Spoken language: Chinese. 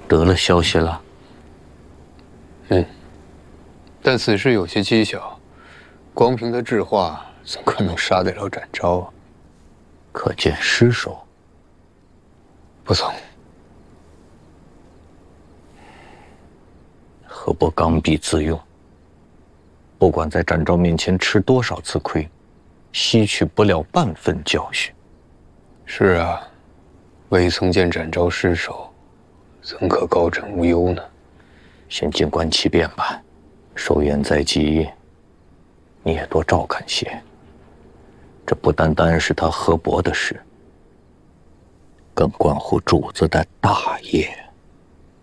得了消息了？ 但此事有些蹊跷，光凭他智化，怎可能杀得了展昭啊？ 可见失手。 不曾。 河伯刚愎自用，不管在展昭面前吃多少次亏，吸取不了半分教训。 是啊，未曾见展昭失手，怎可高枕无忧呢？ 先静观其变吧，寿宴在即，你也多照看些。这不单单是他河伯的事，更关乎主子的大业。